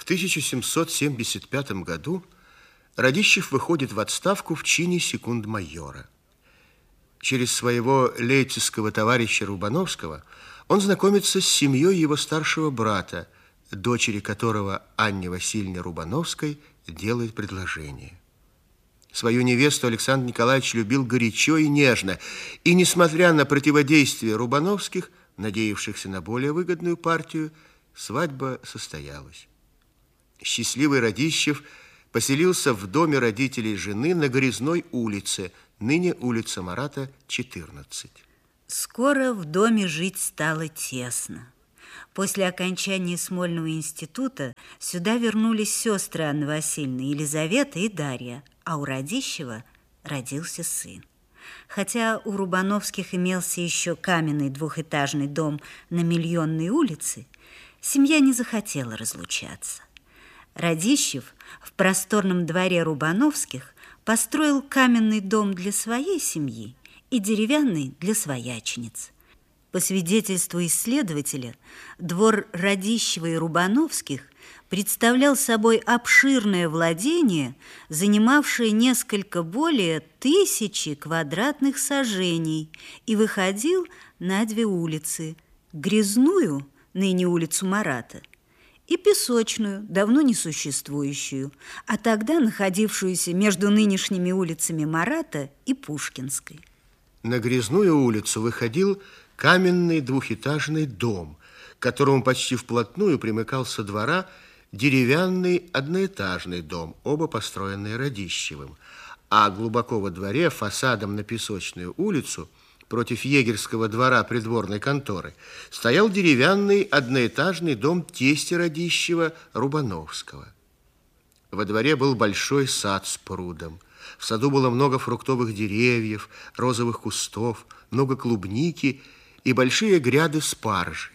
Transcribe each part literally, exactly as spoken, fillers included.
В тысяча семьсот семьдесят пятом году Радищев выходит в отставку в чине секунд-майора. Через своего лейпцигского товарища Рубановского он знакомится с семьей его старшего брата, дочери которого Анне Васильевне Рубановской делает предложение. Свою невесту Александр Николаевич любил горячо и нежно, и, несмотря на противодействие Рубановских, надеявшихся на более выгодную партию, свадьба состоялась. Счастливый Радищев поселился в доме родителей жены на Горизной улице, ныне улица Марата, четырнадцать. Скоро в доме жить стало тесно. После окончания Смольного института сюда вернулись сестры Анны Васильевны, Елизавета и Дарья, а у Радищева родился сын. Хотя у Рубановских имелся еще каменный двухэтажный дом на Миллионной улице, семья не захотела разлучаться. Радищев в просторном дворе Рубановских построил каменный дом для своей семьи и деревянный для своячениц. По свидетельству исследователя, двор Радищева и Рубановских представлял собой обширное владение, занимавшее несколько более тысячи квадратных саженей, и выходил на две улицы – Грязную, ныне улицу Марата, и Песочную, давно не существующую, а тогда находившуюся между нынешними улицами Марата и Пушкинской. На Грязную улицу выходил каменный двухэтажный дом, к которому почти вплотную примыкал со двора деревянный одноэтажный дом, оба построенные Радищевым, а глубоко во дворе, фасадом на Песочную улицу, против егерского двора придворной конторы, стоял деревянный одноэтажный дом тестя Радищева Рубановского. Во дворе был большой сад с прудом. В саду было много фруктовых деревьев, розовых кустов, много клубники и большие гряды спаржи.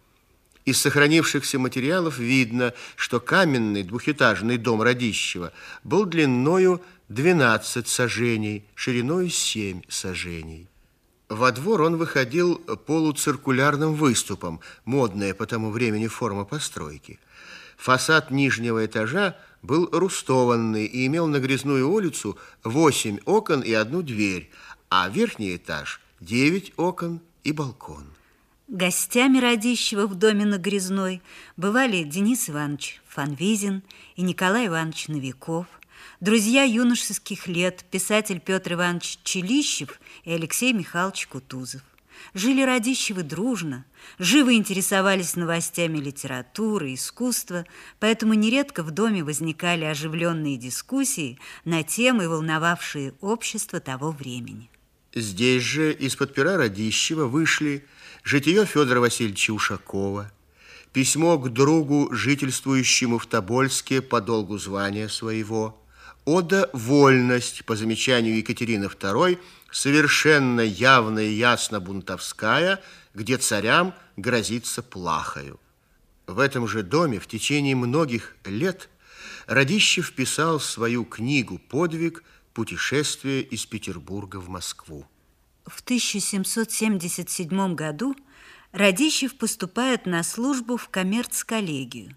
Из сохранившихся материалов видно, что каменный двухэтажный дом Радищева был длиною двенадцать саженей, шириной семь саженей. Во двор он выходил полуциркулярным выступом, модная по тому времени форма постройки. Фасад нижнего этажа был рустованный и имел на Грязную улицу восемь окон и одну дверь, а верхний этаж – девять окон и балкон. Гостями Радищева в доме на Грязной бывали Денис Иванович Фанвизин и Николай Иванович Новиков, друзья юношеских лет, писатель Петр Иванович Челищев и Алексей Михайлович Кутузов. Жили Радищевы дружно, живо интересовались новостями литературы, искусства, поэтому нередко в доме возникали оживленные дискуссии на темы, волновавшие общество того времени. Здесь же из-под пера Радищева вышли житие Федора Васильевича Ушакова, письмо к другу, жительствующему в Тобольске по долгу звания своего, ода «Вольность» по замечанию Екатерины второй, совершенно явно и ясно бунтовская, где царям грозится плахою. В этом же доме в течение многих лет Радищев писал свою книгу «Подвиг. Путешествие из Петербурга в Москву». В тысяча семьсот семьдесят седьмом году Радищев поступает на службу в коммерц-коллегию.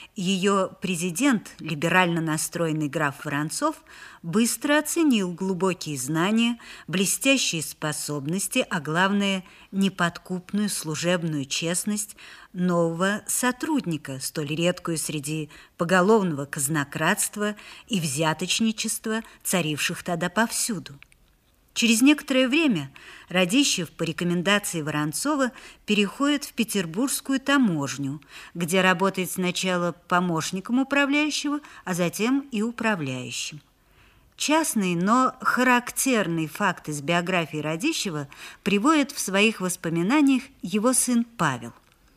Ее президент, либерально настроенный граф Воронцов, быстро оценил глубокие знания, блестящие способности, а главное, неподкупную служебную честность нового сотрудника, столь редкую среди поголовного казнократства и взяточничества, царивших тогда повсюду. Через некоторое время Радищев по рекомендации Воронцова переходит в Петербургскую таможню, где работает сначала помощником управляющего, а затем и управляющим. Частный, но характерный факт из биографии Радищева приводит в своих воспоминаниях его сын Павел.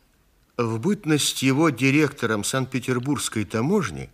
В бытность его директором Санкт-Петербургской таможни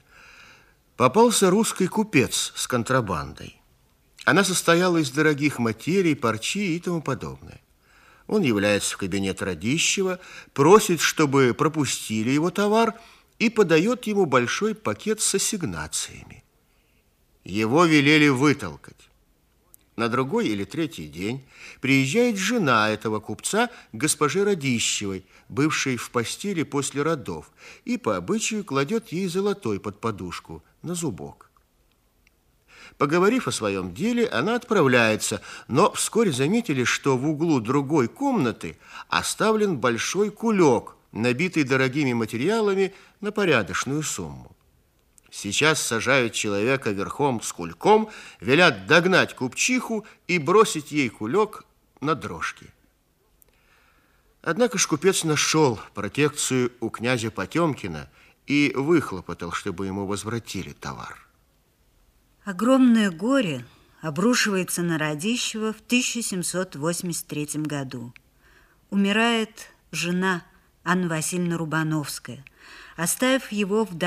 попался русский купец с контрабандой. Она состояла из дорогих материй, парчи и тому подобное. Он является в кабинет Радищева, просит, чтобы пропустили его товар, и подает ему большой пакет с ассигнациями. Его велели вытолкать. На другой или третий день приезжает жена этого купца к госпоже Радищевой, бывшей в постели после родов, и по обычаю кладет ей золотой под подушку на зубок. Поговорив о своем деле, она отправляется, но вскоре заметили, что в углу другой комнаты оставлен большой кулек, набитый дорогими материалами на порядочную сумму. Сейчас сажают человека верхом с кульком, велят догнать купчиху и бросить ей кулек на дрожки. Однако ж купец нашел протекцию у князя Потемкина и выхлопотал, чтобы ему возвратили товар. Огромное горе обрушивается на Радищева в тысяча семьсот восемьдесят третьем году. Умирает жена Анна Васильевна Рубановская, оставив его в